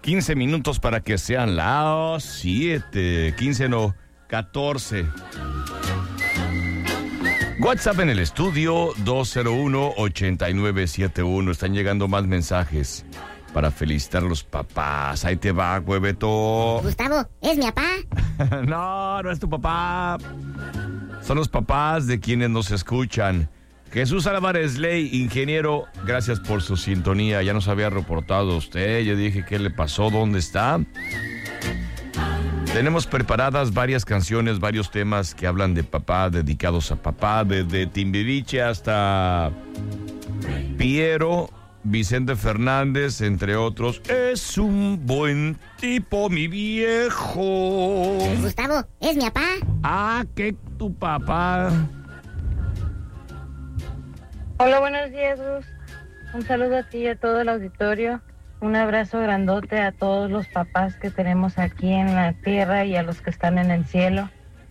15 minutos para que sean las 7. 15 no, 14. WhatsApp en el estudio 201-8971. Están llegando más mensajes para felicitar a los papás. Ahí te va, hueveto. Gustavo, ¿es mi papá? No, no es tu papá. Son los papás de quienes nos escuchan. Jesús Álvarez Ley, ingeniero, gracias por su sintonía. Ya nos había reportado usted. Yo dije, ¿qué le pasó? ¿Dónde está? Tenemos preparadas varias canciones, varios temas que hablan de papá, dedicados a papá, desde Timbiriche hasta Piero, Vicente Fernández, entre otros. Es un buen tipo, mi viejo. Gustavo, ¿es mi papá? Ah, que tu papá. Hola, buenos días, Gus. Un saludo a ti y a todo el auditorio. Un abrazo grandote a todos los papás que tenemos aquí en la tierra y a los que están en el cielo.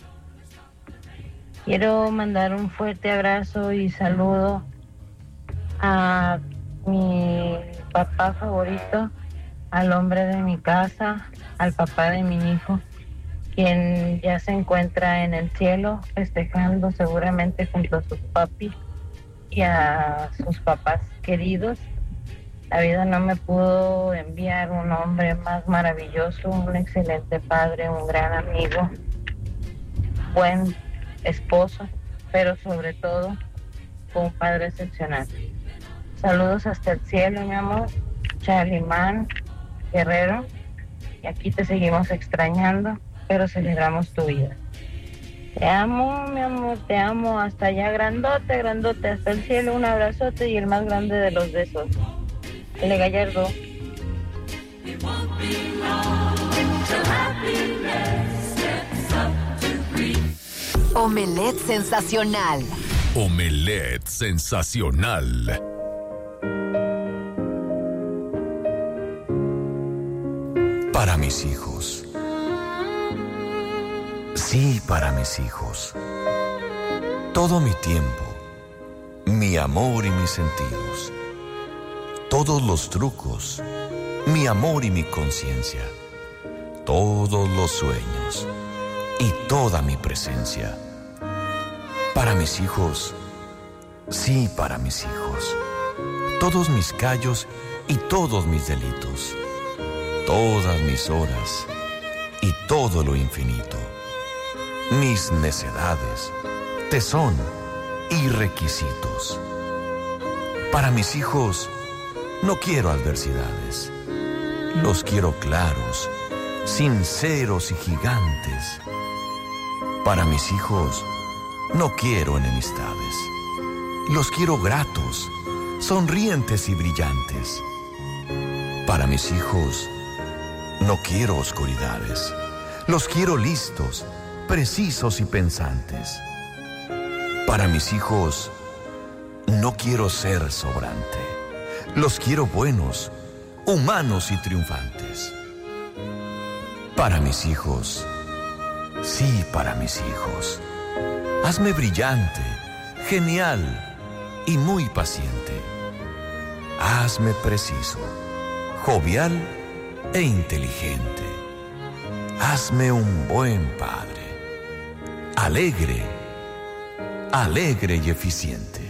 Quiero mandar un fuerte abrazo y saludo a mi papá favorito, al hombre de mi casa, al papá de mi hijo, quien ya se encuentra en el cielo festejando seguramente junto a sus papis y a sus papás queridos. La vida no me pudo enviar un hombre más maravilloso, un excelente padre, un gran amigo, buen esposo, pero sobre todo un padre excepcional. Saludos hasta el cielo, mi amor. Chalimán, Guerrero, y aquí te seguimos extrañando, pero celebramos tu vida. Te amo, mi amor, te amo, hasta allá, grandote, grandote, hasta el cielo, un abrazote y el más grande de los besos. L. Gallardo. Omelette sensacional. Omelette sensacional. Para mis hijos. Sí, para mis hijos. Todo mi tiempo, mi amor y mis sentidos. Todos los trucos, mi amor y mi conciencia. Todos los sueños y toda mi presencia. Para mis hijos, sí, para mis hijos. Todos mis callos y todos mis delitos. Todas mis horas y todo lo infinito. Mis necedades, tesón y requisitos. Para mis hijos, no quiero adversidades. Los quiero claros, sinceros y gigantes. Para mis hijos, no quiero enemistades. Los quiero gratos, sonrientes y brillantes. Para mis hijos, no quiero oscuridades. Los quiero listos, precisos y pensantes. Para mis hijos, no quiero ser sobrante. Los quiero buenos, humanos y triunfantes. Para mis hijos, sí, para mis hijos. Hazme brillante, genial y muy paciente. Hazme preciso, jovial e inteligente. Hazme un buen padre, alegre, alegre y eficiente.